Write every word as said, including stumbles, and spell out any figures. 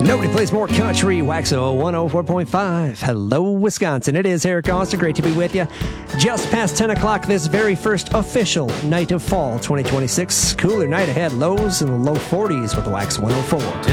Nobody plays more country. Waxo one oh four point five. Hello, Wisconsin. It is Eric Austin. Great to be with you. Just past ten o'clock this very first official night of fall twenty twenty-six. Cooler night ahead. Lows in the low forties with the Wax one oh four.